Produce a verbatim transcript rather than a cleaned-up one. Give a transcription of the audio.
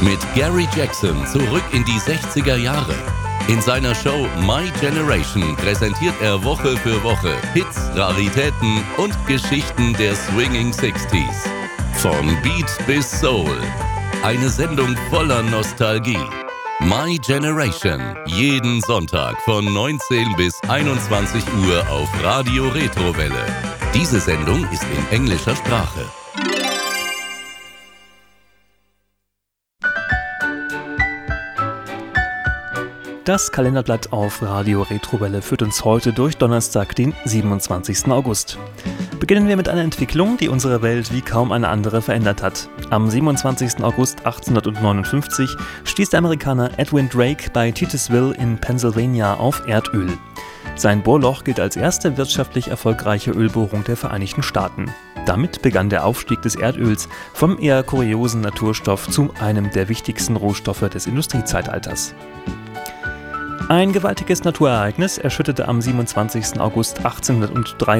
Mit Gary Jackson zurück in die sechziger Jahre. In seiner Show My Generation präsentiert er Woche für Woche Hits, Raritäten und Geschichten der Swinging Sixties. Von Beat bis Soul. Eine Sendung voller Nostalgie. My Generation. Jeden Sonntag von neunzehn bis einundzwanzig Uhr auf Radio Retrowelle. Diese Sendung ist in englischer Sprache. Das Kalenderblatt auf Radio Retrowelle führt uns heute durch Donnerstag, den siebenundzwanzigsten August. Beginnen wir mit einer Entwicklung, die unsere Welt wie kaum eine andere verändert hat. Am siebenundzwanzigsten August achtzehnhundertneunundfünfzig stieß der Amerikaner Edwin Drake bei Titusville in Pennsylvania auf Erdöl. Sein Bohrloch gilt als erste wirtschaftlich erfolgreiche Ölbohrung der Vereinigten Staaten. Damit begann der Aufstieg des Erdöls vom eher kuriosen Naturstoff zu einem der wichtigsten Rohstoffe des Industriezeitalters. Ein gewaltiges Naturereignis erschütterte am siebenundzwanzigsten August achtzehnhundertdreiundachtzig